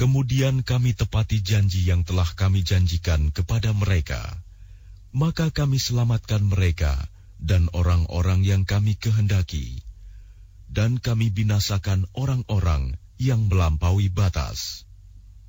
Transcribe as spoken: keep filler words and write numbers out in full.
Kemudian kami tepati janji yang telah kami janjikan kepada mereka. Maka kami selamatkan mereka dan orang-orang yang kami kehendaki. Dan kami binasakan orang-orang yang melampaui batas.